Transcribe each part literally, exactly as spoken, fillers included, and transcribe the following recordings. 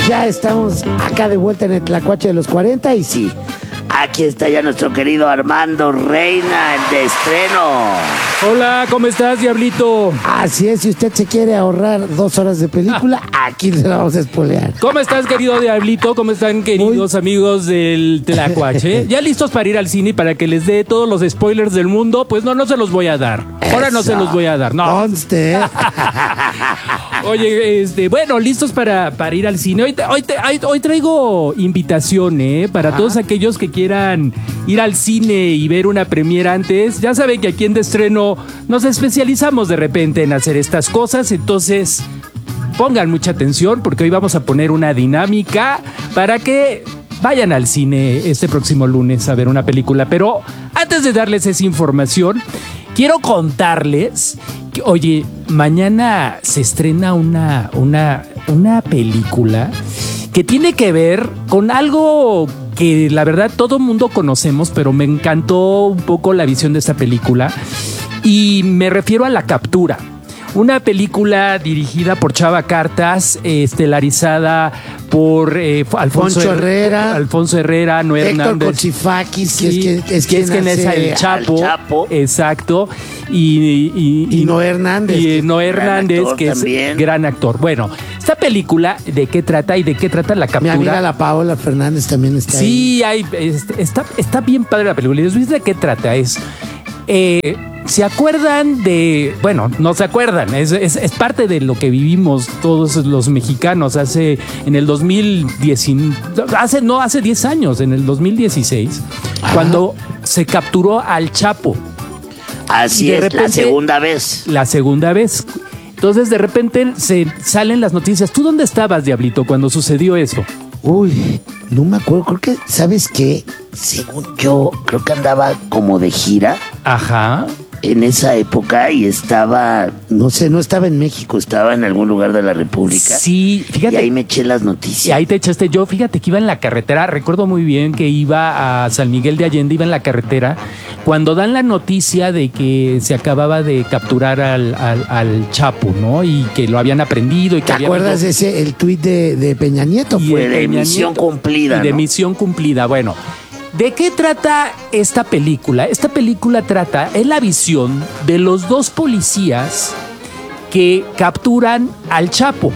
Ya estamos acá de vuelta en el Tlacuache de los cuarenta y sí, aquí está ya nuestro querido Armando Reina, el de estreno. Hola, ¿cómo estás, Diablito? Así es, si usted se quiere ahorrar dos horas de película, ah. aquí se la vamos a espolear. ¿Cómo estás, querido Diablito? ¿Cómo están, queridos Muy... amigos del Tlacuache? ¿Ya listos para ir al cine y para que les dé todos los spoilers del mundo? Pues no, no se los voy a dar. Ahora Eso. no se los voy a dar, no. Conste. Oye, este, bueno, listos para, para ir al cine. Hoy, te, hoy, te, hoy traigo invitación, ¿eh? Para Ajá. todos aquellos que quieran ir al cine y ver una premiere antes. Ya saben que aquí en De Estreno nos especializamos de repente en hacer estas cosas, entonces pongan mucha atención porque hoy vamos a poner una dinámica para que vayan al cine este próximo lunes a ver una película. Pero antes de darles esa información, quiero contarles que, oye, mañana se estrena una, una, una película que tiene que ver con algo que la verdad todo el mundo conocemos, pero me encantó un poco la visión de esta película. Y me refiero a La Captura, una película dirigida por Chava Cartas, eh, estelarizada por eh, Alfonso Poncho Herrera, Alfonso Herrera, Noé Héctor Hernández, Cochifakis, sí, que es quien, es que es, quien es el Chapo, Chapo, exacto, y, y, y, y Noé Hernández, y Noé Hernández, que también. es gran actor. Bueno, esta película, ¿de qué trata y de qué trata La Captura? Mi amiga la Paola Fernández también está sí, ahí. Sí, hay, está, está bien padre la película. ¿Y de qué trata? Es Eh, ¿se acuerdan de...? Bueno, no se acuerdan, es, es, es parte de lo que vivimos todos los mexicanos hace... En el dos mil diez... Hace, no, hace diez años, en el dos mil dieciséis, Ajá. cuando se capturó al Chapo. Así es, repente, la segunda vez. La segunda vez. Entonces, de repente, se salen las noticias. ¿Tú dónde estabas, Diablito, cuando sucedió eso? Uy, no me acuerdo, creo que, ¿sabes qué? Según yo, creo que andaba como de gira. Ajá. En esa época y estaba, no sé, no estaba en México, estaba en algún lugar de la República. Sí, fíjate. Y ahí me eché las noticias. Y ahí te echaste, yo fíjate que iba en la carretera, recuerdo muy bien que iba a San Miguel de Allende, iba en la carretera, cuando dan la noticia de que se acababa de capturar al, al, al Chapo, ¿no? Y que lo habían aprendido. Y que ¿Te había acuerdas de ese, el tuit de, de Peña Nieto? Y fue de, de misión Nieto, cumplida, y de ¿no? misión cumplida, bueno. ¿De qué trata esta película? Esta película trata, es la visión de los dos policías que capturan al Chapo.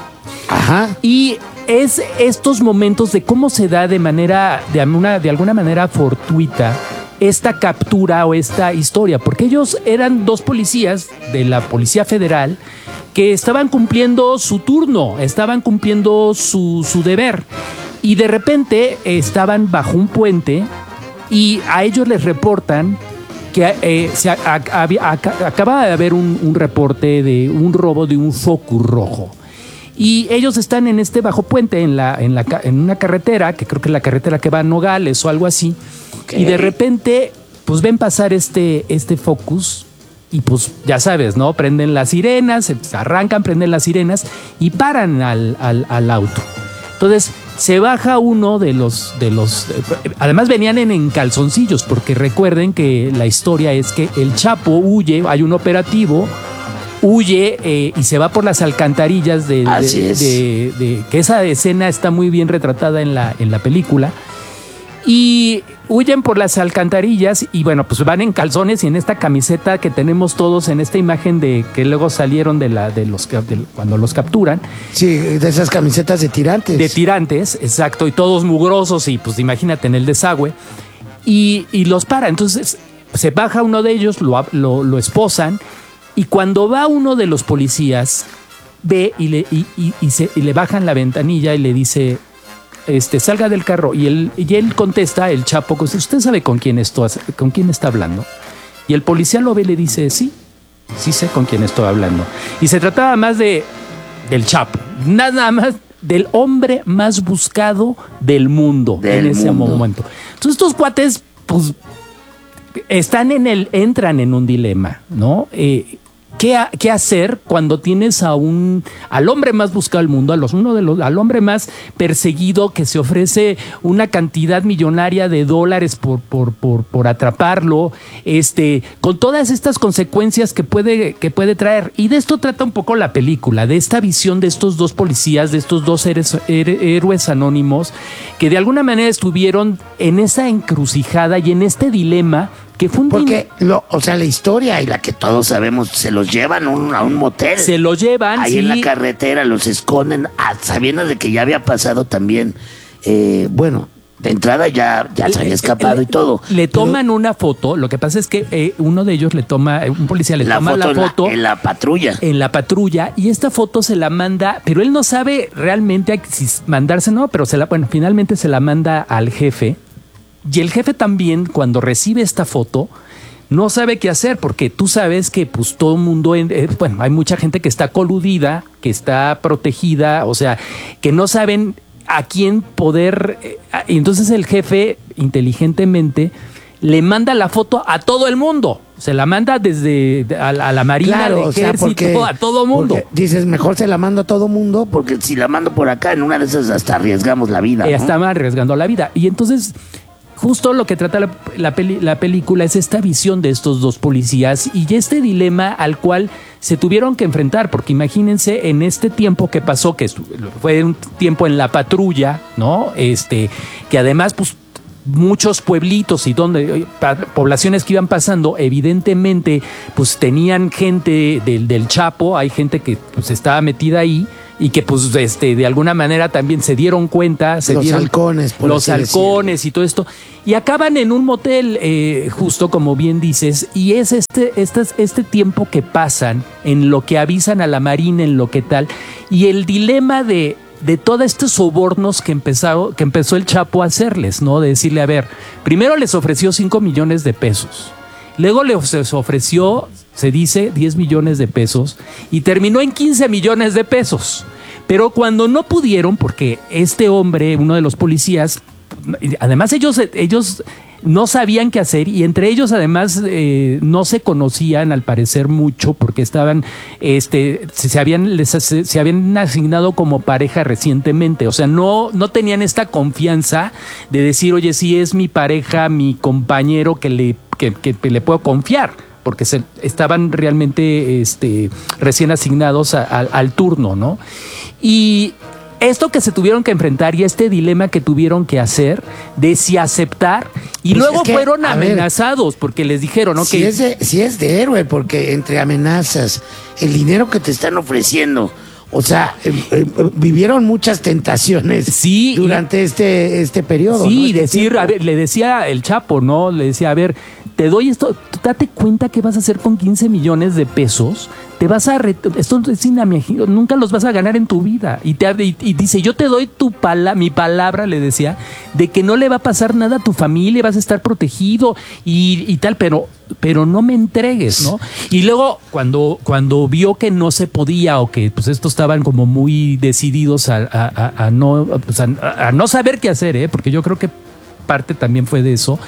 Ajá. Y es estos momentos de cómo se da de manera, de, una, de alguna manera fortuita esta captura o esta historia, porque ellos eran dos policías de la Policía Federal que estaban cumpliendo su turno, estaban cumpliendo su, su deber. Y de repente eh, estaban bajo un puente y a ellos les reportan que eh, se a, a, a, a, acaba de haber un, un reporte de un robo de un Focus rojo. Y ellos están en este bajo puente, en, la, en, la, en una carretera, que creo que es la carretera que va a Nogales o algo así. Okay. Y de repente, pues ven pasar este, este Focus y pues ya sabes, ¿no? Prenden las sirenas, arrancan, prenden las sirenas y paran al, al, al auto. Entonces se baja uno de los, de los... Además venían en, en calzoncillos, porque recuerden que la historia es que el Chapo huye, hay un operativo, huye eh, y se va por las alcantarillas de, Así de, es. de, de, de... Que esa escena está muy bien retratada en la, en la película. Y huyen por las alcantarillas y bueno, pues van en calzones y en esta camiseta que tenemos todos en esta imagen de que luego salieron de la de los de, cuando los capturan. Sí, de esas camisetas de tirantes. De tirantes, exacto, y todos mugrosos y pues imagínate en el desagüe. Y, y los para, entonces se baja uno de ellos, lo, lo, lo esposan y cuando va uno de los policías ve y le, y, y, y se, y le bajan la ventanilla y le dice... Este, salga del carro y él, y él contesta, el Chapo, ¿usted sabe con quién, esto, con quién está hablando? Y el policía lo ve y le dice, sí, sí sé con quién estoy hablando. Y se trataba más de del Chapo, nada más del hombre más buscado del mundo del en ese mundo. momento. Entonces estos cuates, pues, están en el, entran en un dilema, ¿no? Eh, ¿Qué, ha, ¿Qué hacer cuando tienes a un al hombre más buscado del mundo, a los, uno de los, al hombre más perseguido, que se ofrece una cantidad millonaria de dólares por, por, por, por atraparlo, este, con todas estas consecuencias que puede, que puede traer? Y de esto trata un poco la película, de esta visión de estos dos policías, de estos dos héroes, héroes anónimos, que de alguna manera estuvieron en esa encrucijada y en este dilema. Que fue un Porque, lo, o sea, la historia y la que todos sabemos, se los llevan un, a un motel. Se lo llevan, ahí sí. en la carretera, los esconden, a, sabiendo de que ya había pasado también, eh, bueno, de entrada ya, ya se había escapado le, y todo. Le toman pero, una foto, lo que pasa es que eh, uno de ellos le toma, un policía le la toma foto la foto. En la, en la patrulla. En la patrulla, y esta foto se la manda, pero él no sabe realmente si mandarse, no, pero se la, bueno, finalmente se la manda al jefe. Y el jefe también, cuando recibe esta foto, no sabe qué hacer, porque tú sabes que pues todo el mundo, eh, bueno, hay mucha gente que está coludida, que está protegida, o sea, que no saben a quién poder. Eh, y entonces el jefe, inteligentemente, le manda la foto a todo el mundo. Se la manda desde a, a la Marina, claro, al Ejército, o sea, porque, a todo mundo. Dices, mejor se la mando a todo mundo, porque si la mando por acá, en una de esas hasta arriesgamos la vida. Eh, ¿no? Estamos arriesgando la vida. Y entonces, justo lo que trata la, la, peli, la película es esta visión de estos dos policías y este dilema al cual se tuvieron que enfrentar, porque imagínense en este tiempo que pasó, que fue un tiempo en la patrulla, ¿no? Este, que además, pues, muchos pueblitos y donde poblaciones que iban pasando, evidentemente, pues tenían gente del, del Chapo, hay gente que pues estaba metida ahí. Y que pues este de alguna manera también se dieron cuenta, se los dieron, halcones, por los halcones decirlo. Y todo esto, y acaban en un motel, eh, justo como bien dices, y es este, este, este tiempo que pasan en lo que avisan a la Marina, en lo que tal, y el dilema de, de todos estos sobornos que empezó, que empezó el Chapo a hacerles, ¿no? De decirle, a ver, primero les ofreció cinco millones de pesos. Luego les ofreció, se dice, diez millones de pesos y terminó en quince millones de pesos. Pero cuando no pudieron, porque este hombre, uno de los policías, además ellos, ellos no sabían qué hacer y entre ellos además eh, no se conocían al parecer mucho porque estaban, este, se habían, les, se habían asignado como pareja recientemente, o sea, no, no tenían esta confianza de decir, oye, sí es mi pareja, mi compañero que le, que, que, que le puedo confiar, porque se, estaban realmente este, recién asignados a, a, al turno, ¿no? Y esto que se tuvieron que enfrentar y este dilema que tuvieron que hacer de si aceptar y pues luego es que, fueron amenazados ver, porque les dijeron, ¿no? Si, que es de, si es de héroe, porque entre amenazas, el dinero que te están ofreciendo, o sea, eh, eh, vivieron muchas tentaciones sí, durante y, este, este periodo. Sí, ¿no? Este decir, a ver, le decía el Chapo, ¿no? Le decía, a ver, te doy esto, date cuenta qué vas a hacer con quince millones de pesos. Te vas a re, esto es inimaginable, nunca los vas a ganar en tu vida. Y, te, y, y dice, yo te doy tu pala, mi palabra, le decía, de que no le va a pasar nada a tu familia, vas a estar protegido y, y tal, pero, pero no me entregues, ¿no? Y luego, cuando, cuando vio que no se podía o que pues estos estaban como muy decididos a, a, a, a, no, pues a, a no saber qué hacer, ¿eh? Porque yo creo que parte también fue de eso,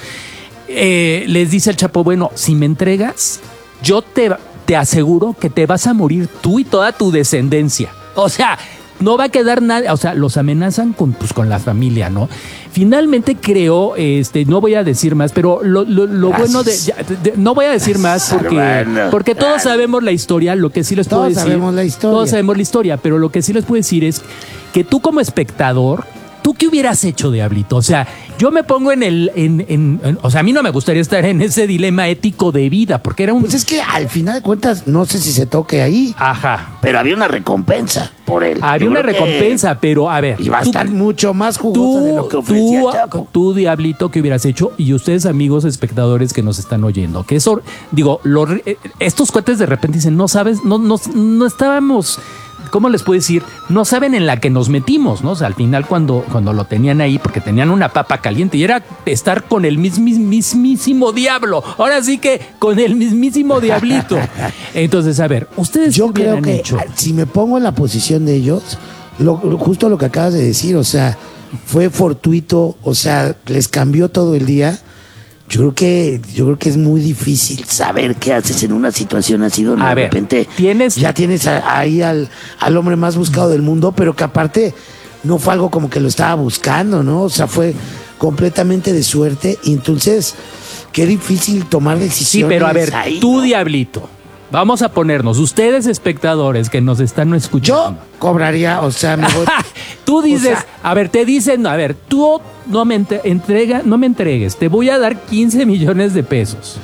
eh, les dice el Chapo, bueno, si me entregas, yo te... te aseguro que te vas a morir tú y toda tu descendencia. O sea, no va a quedar nada, o sea, los amenazan con, pues, con la familia, ¿no? Finalmente creo, este, no voy a decir más, pero lo, lo, lo bueno de, ya, de, no voy a decir más porque, porque todos sabemos la historia, lo que sí les puedo todos decir. Sabemos la historia. Todos sabemos la historia, pero lo que sí les puedo decir es que tú como espectador, ¿tú qué hubieras hecho, Diablito? O sea, yo me pongo en el... En, en, en, o sea, a mí no me gustaría estar en ese dilema ético de vida, porque era un... Pues es que al final de cuentas, no sé si se toque ahí. Ajá. Pero había una recompensa por él. Había yo una recompensa, que... pero a ver... Y va a estar mucho más jugosa tú, de lo que ofrecía tú, Chapo. Tú, Diablito, ¿qué hubieras hecho? Y ustedes, amigos espectadores que nos están oyendo, que eso... Digo, lo, estos cuates de repente dicen, no sabes, no, no, no estábamos... ¿Cómo les puedo decir? No saben en la que nos metimos, ¿no? O sea, al final cuando, cuando lo tenían ahí, porque tenían una papa caliente y era estar con el mismis, mismísimo diablo. Ahora sí que con el mismísimo diablito. Entonces, a ver, ustedes yo creo que hecho? Si me pongo en la posición de ellos, lo, justo lo que acabas de decir, o sea, fue fortuito, o sea, les cambió todo el día. Yo creo que yo creo que es muy difícil saber qué haces en una situación así donde A de ver, repente tienes- ya tienes a- ahí al, al hombre más buscado del mundo, pero que aparte no fue algo como que lo estaba buscando, ¿no? O sea, fue completamente de suerte y entonces qué difícil tomar Sí, decisiones. pero a ver, ahí, tú, ¿no? Diablito, vamos a ponernos, ustedes espectadores que nos están Yo escuchando. cobraría, o sea, me voy. Tú dices, O sea- a ver, te dicen, a ver, tú no me entre- entrega, no me entregues, te voy a dar quince millones de pesos.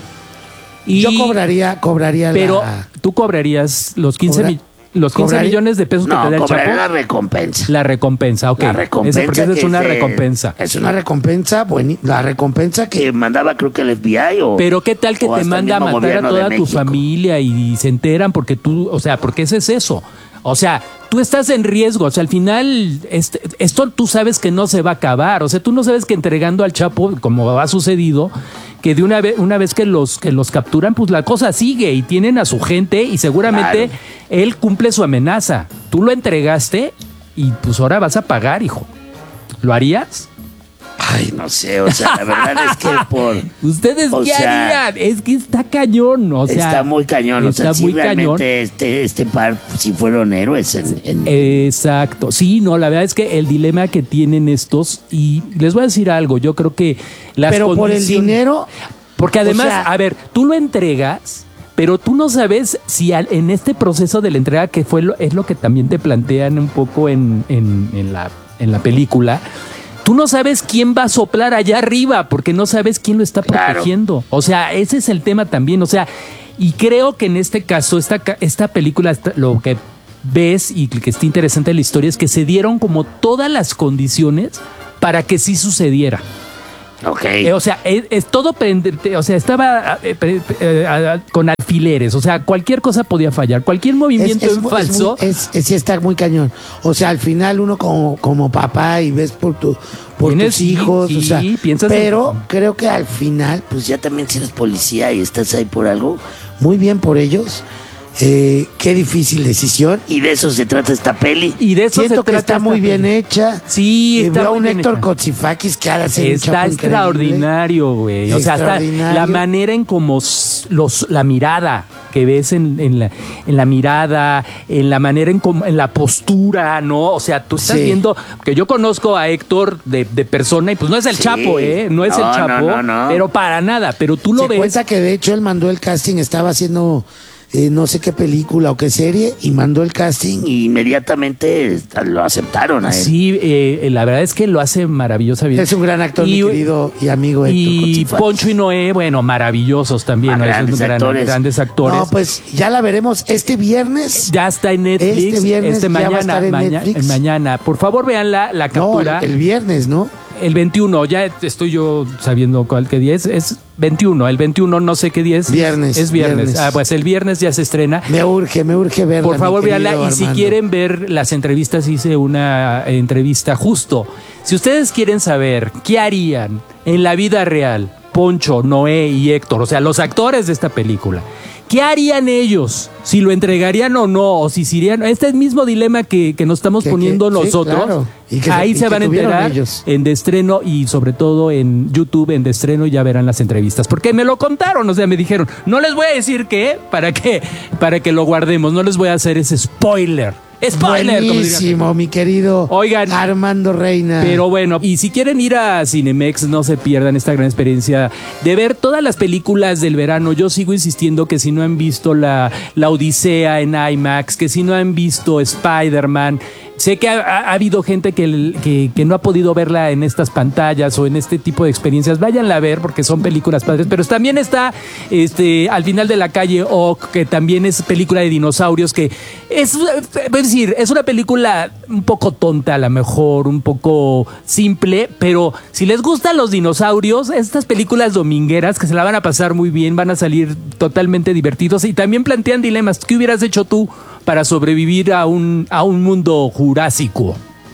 Y, Yo cobraría, cobraría pero la. tú cobrarías los quince, Cobra- mi- los quince cobraría- millones de pesos que No, te da el cobraría Chapo. la recompensa. La recompensa, ok. La recompensa. Esa, porque esa es que una de- recompensa. Es una recompensa, bueno, la recompensa que mandaba creo que el F B I o. Pero qué tal que o te hasta el manda a mismo matar a gobierno de toda tu México. familia y se enteran porque tú, o sea, porque ese es eso. O sea, tú estás en riesgo. O sea, al final, este, esto tú sabes que no se va a acabar. O sea, tú no sabes que entregando al Chapo, como ha sucedido, que de una vez, una vez que los, que los capturan, pues la cosa sigue y tienen a su gente y seguramente Claro. él cumple su amenaza. Tú lo entregaste y pues ahora vas a pagar, hijo. ¿Lo harías? Ay, no sé, o sea, la verdad es que por. ¿Ustedes O qué sea, harían? Es que está cañón, o sea. está muy cañón, o sea, está sí, muy cañón. realmente este, este par sí fueron héroes en. en- Exacto. Sí, no, la verdad es que el dilema que tienen estos, y les voy a decir algo, yo creo que las pero por el condiciones- dinero. Porque además, o sea- a ver, tú lo entregas, pero tú no sabes si al- en este proceso de la entrega, que fue lo, es lo que también te plantean un poco en, en- en la, en la película, tú no sabes quién va a soplar allá arriba, porque no sabes quién lo está Claro. protegiendo. O sea, ese es el tema también. O sea, y creo que en este caso, esta, ca- esta película, esta- lo que ves y que está interesante en la historia es que se dieron como todas las condiciones para que sí sucediera. Ok. Eh, o sea, es, es todo pendiente, o sea, estaba eh, pe- eh, a- con alfileres, o sea, cualquier cosa podía fallar, cualquier movimiento en mu- falso. muy- es- es- sí está muy cañón. O sea, al final uno como, como papá y ves por tu por Tienes- tus sí, hijos, sí, o sea, piensas en- pero creo que al final, pues ya también si eres policía y estás ahí por algo, muy bien por ellos. Eh, qué difícil decisión y de eso se trata esta peli. Y de eso Siento se que trata está esta muy bien peli. hecha. Sí, Eh, está veo a muy un bien Héctor hecha. Kotzifakis que ahora hace un Está Chapo increíble. extraordinario, güey. O sea, está Extraordinario. la manera en como s- los, la mirada que ves en, en, la, en la mirada, en la manera en, como, en la postura, ¿no? O sea, tú estás Sí. viendo que yo conozco a Héctor de, de persona y pues no es el Sí. Chapo, ¿eh? No es No, el Chapo, no, no, no. pero para nada. Pero tú lo Se ves. cuenta que de hecho él mandó el casting, estaba haciendo eh, no sé qué película o qué serie y mandó el casting y inmediatamente lo aceptaron a él. Sí, eh, la verdad es que lo hace maravillosamente. Es un gran actor, Y- mi querido y amigo Héctor Y Kotzifakis. Poncho y Noé, bueno, maravillosos también, Ah, ¿no? Esos grandes gran- actores. grandes actores. No, pues ya la veremos este viernes. Ya está en Netflix. Este viernes ya va a mañana, estar en maña- Netflix. mañana. Por favor, vean la, la No, el, captura. el viernes, ¿no? El veintiuno, ya estoy yo sabiendo cuál qué día es. Es veintiuno, el veintiuno no sé qué día es. Viernes, Es viernes. viernes. Ah, pues el viernes ya se estrena. Me urge, me urge verla. Por mi favor, querido véanla. Y si Armando. quieren ver las entrevistas, hice una entrevista justo. Si ustedes quieren saber qué harían en la vida real, Poncho, Noé y Héctor, o sea, los actores de esta película, ¿qué harían ellos? Si lo entregarían o no, o si se irían. Este mismo dilema que, que nos estamos Que- poniendo que- sí, nosotros. claro. Y que- ahí y se que van a tuvieron enterar ellos. en de estreno y sobre todo en YouTube en de estreno y ya verán las entrevistas. Porque me lo contaron, o sea, me dijeron, no les voy a decir qué, para que, para que lo guardemos, no les voy a hacer ese spoiler. Spoiler, como dirían. Buenísimo, mi querido Oigan, Armando Reina. Pero bueno, y si quieren ir a Cinemex, no se pierdan esta gran experiencia de ver todas las películas del verano. Yo sigo insistiendo que si no han visto la, la Odisea en IMAX, que si no han visto Spider-Man, sé que ha, ha habido gente que, que, que no ha podido verla en estas pantallas o en este tipo de experiencias. Váyanla a ver porque son películas padres. Pero también está este, Al final de la calle Ock, que también es película de dinosaurios, que es, es decir, es una película un poco tonta a lo mejor, un poco simple, pero si les gustan los dinosaurios, estas películas domingueras que se la van a pasar muy bien, van a salir totalmente divertidos y también plantean dilemas. ¿Qué hubieras hecho tú para sobrevivir a un, a un mundo jurásico?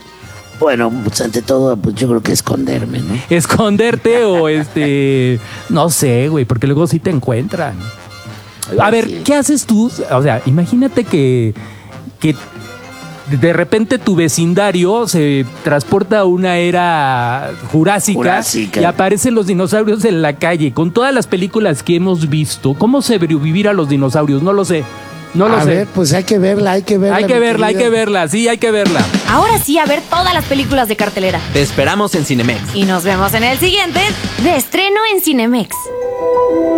Bueno, pues ante todo, pues yo creo que esconderme, ¿no? Esconderte o este, no sé, güey, porque luego sí te encuentran. A ver, Sí. ¿qué haces tú? O sea, imagínate que, que de repente tu vecindario se transporta a una era jurásica, Jurásica. y aparecen los dinosaurios en la calle. Con todas las películas que hemos visto, ¿cómo se vivir a los dinosaurios? No lo sé. No lo a sé. ver, pues hay que verla, hay que verla. Hay que mi verla, hay querida. que verla, sí, hay que verla. Ahora sí, a ver todas las películas de cartelera. Te esperamos en Cinemex. Y nos vemos en el siguiente de estreno en Cinemex.